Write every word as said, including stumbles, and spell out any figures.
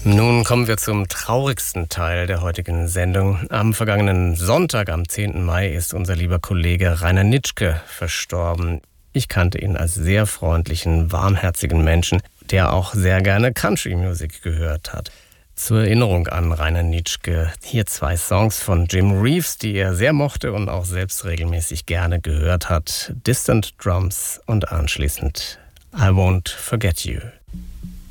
Nun kommen wir zum traurigsten Teil der heutigen Sendung. Am vergangenen Sonntag, am zehnten Mai, ist unser lieber Kollege Rainer Nitschke verstorben. Ich kannte ihn als sehr freundlichen, warmherzigen Menschen, der auch sehr gerne Country-Musik gehört hat. Zur Erinnerung an Rainer Nitschke hier zwei Songs von Jim Reeves, die er sehr mochte und auch selbst regelmäßig gerne gehört hat. Distant Drums und anschließend I Won't Forget You.